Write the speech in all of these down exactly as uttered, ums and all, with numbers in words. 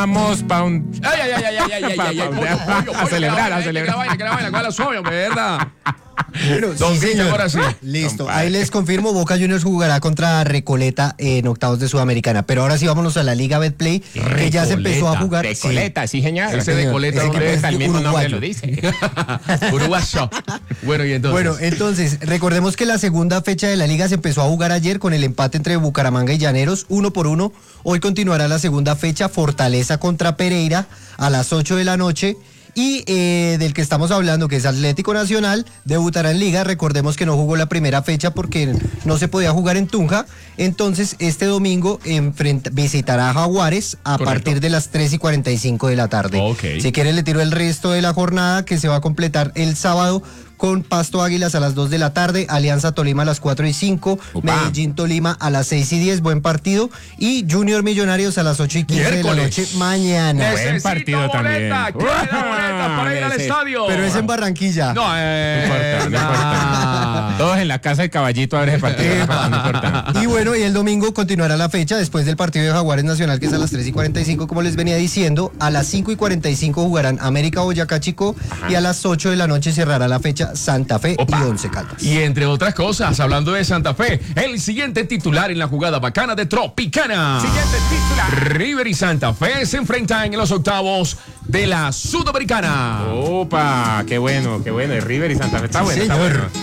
Vamos pa' un... Ay, ay, ay, ay, ay, ay, ay, ay, ay, pollo, pollo, A celebrar, a que celebrar. la vaina, que la vaina, ¿cuál es suave, hombre, verdad? Bueno, Don sí, Guille, señor. ahora sí. Listo, Compadre. ahí les confirmo, Boca Juniors jugará contra Recoleta en octavos de Sudamericana. Pero ahora sí vámonos a la Liga Betplay, que ya se empezó a jugar. Recoleta, sí, señor. Ese de señor, coleta, ese ¿dónde que es? es El mismo nombre uruguayo. lo dice. Uruguayo. Bueno, y entonces. Bueno, entonces, recordemos que la segunda fecha de la liga se empezó a jugar ayer con el empate entre Bucaramanga y Llaneros, uno por uno. Hoy continuará la segunda fecha, Fortaleza contra Pereira, a las ocho de la noche. Y eh, del que estamos hablando, que es Atlético Nacional, debutará en Liga. Recordemos que no jugó la primera fecha porque no se podía jugar en Tunja. Entonces, este domingo enfrenta, visitará a Jaguares a Correcto. partir de las tres y cuarenta y cinco de la tarde. Ok. Si quiere, le tiro el resto de la jornada que se va a completar el sábado con Pasto Águilas a las dos de la tarde, Alianza Tolima a las cuatro y cinco, Upa. Medellín Tolima a las seis y diez, buen partido, y Junior Millonarios a las ocho y quince de la Miércoles. noche mañana. Buen Necesito partido boleta. también. ¿Quién me da boleta para ir al Ese- estadio? Pero es en Barranquilla. No, eh. No importa, no importa. nah. Todos en la casa del caballito a ver ese partido. Epa. No importa. Y bueno, y el domingo continuará la fecha después del partido de Jaguares Nacional, que es a las tres y cuarenta y cinco, como les venía diciendo. A las cinco y cuarenta y cinco jugarán América Boyacá Chico, y a las ocho de la noche cerrará la fecha Santa Fe Opa. y Once Caldas. Y entre otras cosas, hablando de Santa Fe, el siguiente titular en la jugada bacana de Tropicana. Siguiente titular. River y Santa Fe se enfrentan en los octavos de la Sudamericana. Opa, qué bueno, qué bueno. El River y Santa Fe. Está bueno, está señor. bueno.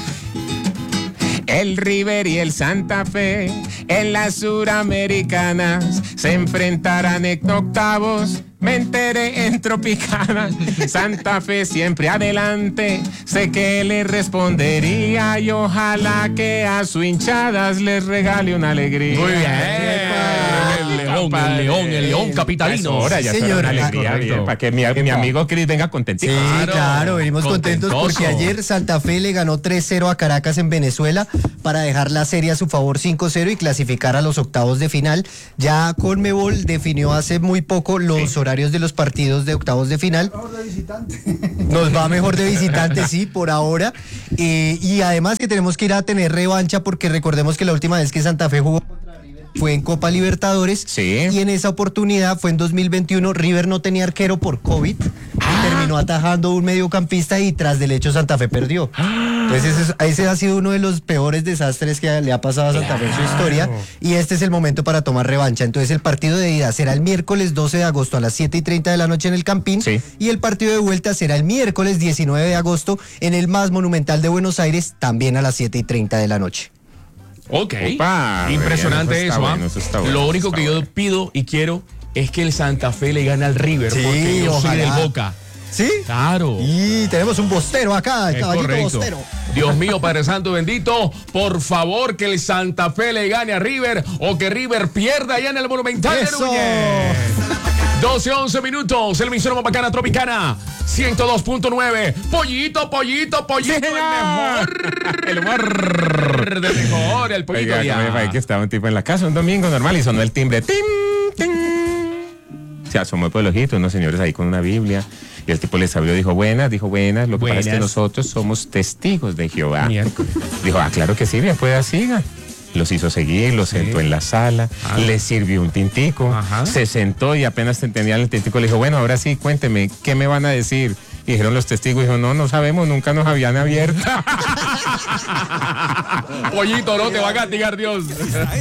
El River y el Santa Fe en las Suramericanas se enfrentarán en octavos. Me enteré en Tropicana. Santa Fe siempre adelante. Sé que le respondería y ojalá que a su hinchadas les regale una alegría. Muy bien. El león, el león, el león capitalino. Ahora ya es Señor, una ah, alegría, correcto. bien, para que mi, mi amigo Chris venga contentito. Sí, Claro, claro, venimos contentos contentoso. porque ayer Santa Fe le ganó tres cero a Caracas en Venezuela para dejar la serie a su favor cinco cero y clasificar a los octavos de final. Ya Conmebol definió hace muy poco los horarios de los partidos de octavos de final. Nos va mejor de visitante, sí, por ahora. Eh, y además que tenemos que ir a tener revancha porque recordemos que la última vez que Santa Fe jugó fue en Copa Libertadores, Sí. y en esa oportunidad fue en dos mil veintiuno. River no tenía arquero por COVID y terminó atajando un mediocampista y tras del hecho Santa Fe perdió. Entonces ese, es- ese ha sido uno de los peores desastres que le ha pasado a Santa Fe en su historia, y este es el momento para tomar revancha. Entonces el partido de ida será el miércoles doce de agosto a las siete y treinta de la noche en el Campín, Sí. y el partido de vuelta será el miércoles diecinueve de agosto en el más monumental de Buenos Aires, también a las siete y treinta de la noche. Ok. Opa, Impresionante bien, eso está eso, ¿ah? bueno, eso está bueno, Lo eso único está que yo bueno. pido y quiero es que el Santa Fe le gane al River, Sí, porque yo soy ojalá. del Boca. ¿Sí? Claro. Y tenemos un bostero acá, el Es caballito correcto. bostero. Dios mío, Padre Santo bendito, por favor que el Santa Fe le gane a River o que River pierda allá en el Monumental ¡Eso! de Núñez. doce, once minutos, el emisora más bacana Tropicana, ciento dos punto nueve. Pollito, pollito, pollito, el mejor. El humor. De mejor, el pollito Oiga, allá. ¿cómo le parece que estaba un tipo en la casa un domingo normal y sonó el timbre? ¡Tim, tim! Se asomó por el ojito, unos señores ahí con una Biblia. Y el tipo les abrió, dijo, buenas, dijo, buenas. Lo que pasa es que Buenas. nosotros somos testigos de Jehová. Miércoles. Dijo, ah, claro que sí, bien, pueda, siga. Los hizo seguir, los sentó en la sala, Ah. le sirvió un tintico, Ajá. se sentó y apenas entendían el tintico, le dijo, bueno, ahora sí, cuénteme, ¿qué me van a decir? Y dijeron los testigos, dijo, no, no sabemos, nunca nos habían abierto. Pollito, no te va a castigar Dios.